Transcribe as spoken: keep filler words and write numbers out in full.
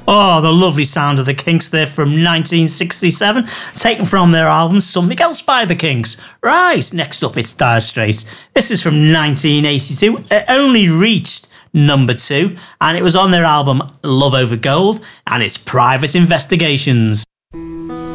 Oh, the lovely sound of the Kinks there from nineteen sixty-seven, taken from their album Something Else by the Kinks. Right, next up it's Dire Straits. This is from nineteen eighty-two. It only reached number two, and it was on their album Love Over Gold, and it's Private Investigations.